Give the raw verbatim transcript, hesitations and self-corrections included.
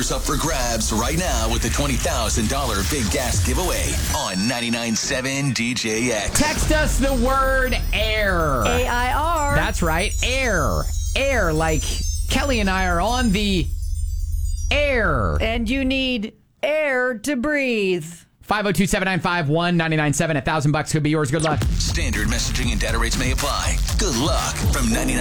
dollars up for grabs right now with the twenty thousand dollars Big Gas giveaway on ninety-nine point seven D J X. Text us the word air. A I R. That's right. Air. Air. Like Kelly and I are on the air. And you need air to breathe. five oh two, seven nine five, one nine nine seven. A thousand bucks could be yours. Good luck. Standard messaging and data rates may apply. Good luck from ninety-nine